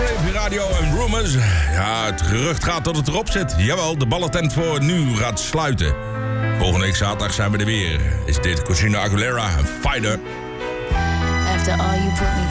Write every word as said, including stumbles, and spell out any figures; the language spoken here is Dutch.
Wave Radio en Rumors. Ja, het gerucht gaat dat het erop zit. Jawel, de ballentent voor nu gaat sluiten. Volgende week zaterdag zijn we er weer. Is dit Christina Aguilera en Fighter. After all you put me